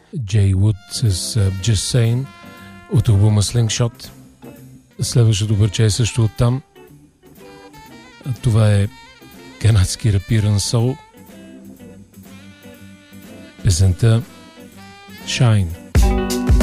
Jay Wood с Just Saying от албума Slingshot. Следващото парче е също оттам. Това е канадски рапиран сол. Песента Shine.